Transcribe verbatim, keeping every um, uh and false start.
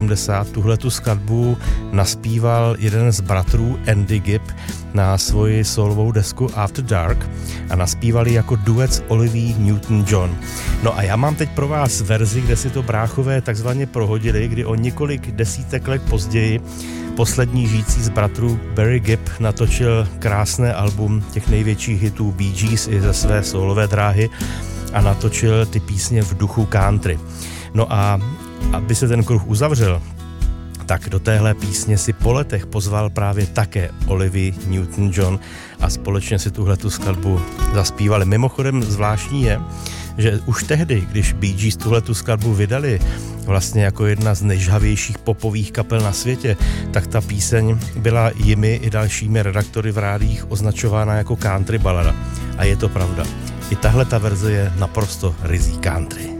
osmdesát tuhletu skladbu naspíval jeden z bratrů Andy Gibb na svoji solovou desku After Dark a naspívali jako duet s Olivia Newton-John. No a já mám teď pro vás verzi, kde si to bráchové takzvaně prohodili, kdy o několik desítek let později poslední žijící z bratrů Barry Gibb natočil krásné album těch největších hitů Bee Gees i ze své solové dráhy a natočil ty písně v duchu country. No a aby se ten kruh uzavřel, tak do téhle písně si po letech pozval právě také Olivia Newton-John a společně si tuhletu skladbu zaspívali. Mimochodem zvláštní je, že už tehdy, když Bee Gees tuhletu skladbu vydali vlastně jako jedna z nejžhavějších popových kapel na světě, tak ta píseň byla jimi i dalšími redaktory v rádiích označována jako country balada. A je to pravda. I tahle ta verze je naprosto ryzí country.